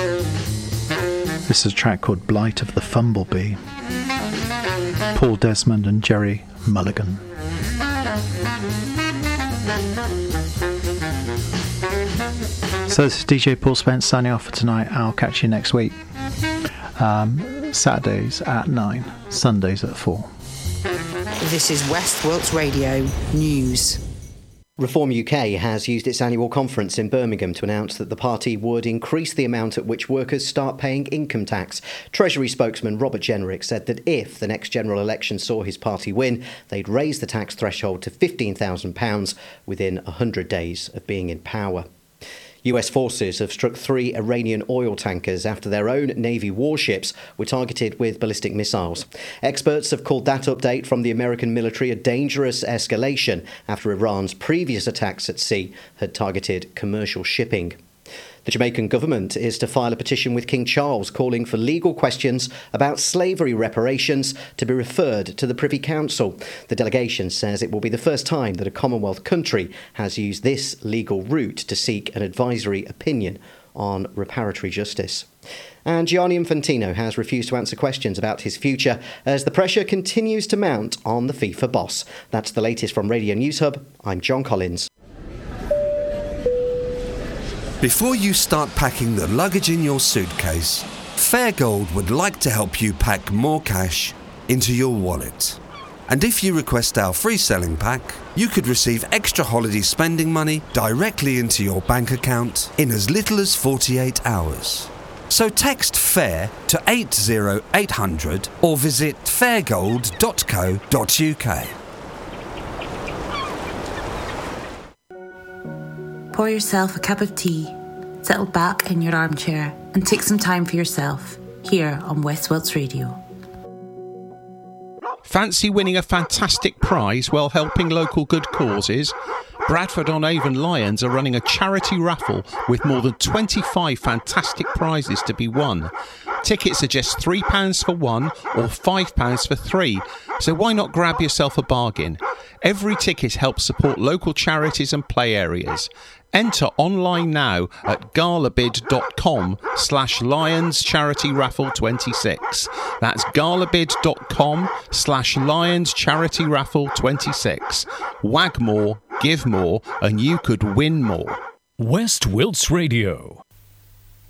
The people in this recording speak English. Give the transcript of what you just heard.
This is a track called Blight of the Fumblebee. Paul Desmond and Jerry Mulligan. So this is DJ Paul Spence signing off for tonight. I'll catch you next week. Saturdays at 9, Sundays at 4. This is West Wilts Radio News. Reform UK has used its annual conference in Birmingham to announce that the party would increase the amount at which workers start paying income tax. Treasury spokesman Robert Jenrick said that if the next general election saw his party win, they'd raise the tax threshold to £15,000 within 100 days of being in power. US forces have struck 3 Iranian oil tankers after their own Navy warships were targeted with ballistic missiles. Experts have called that update from the American military a dangerous escalation after Iran's previous attacks at sea had targeted commercial shipping. The Jamaican government is to file a petition with King Charles calling for legal questions about slavery reparations to be referred to the Privy Council. The delegation says it will be the first time that a Commonwealth country has used this legal route to seek an advisory opinion on reparatory justice. And Gianni Infantino has refused to answer questions about his future as the pressure continues to mount on the FIFA boss. That's the latest from Radio News Hub. I'm John Collins. Before you start packing the luggage in your suitcase, Fairgold would like to help you pack more cash into your wallet. And if you request our free selling pack, you could receive extra holiday spending money directly into your bank account in as little as 48 hours. So text FAIR to 80800 or visit fairgold.co.uk. Pour yourself a cup of tea, settle back in your armchair and take some time for yourself here on West Wilts Radio. Fancy winning a fantastic prize while helping local good causes? Bradford-on-Avon Lions are running a charity raffle with more than 25 fantastic prizes to be won. Tickets are just £3 for one or £5 for three, so why not grab yourself a bargain? Every ticket helps support local charities and play areas. Enter online now at galabid.com/Lions Charity Raffle 26. That's galabid.com/Lions Charity Raffle 26. Wag more, give more, and you could win more. West Wilts Radio.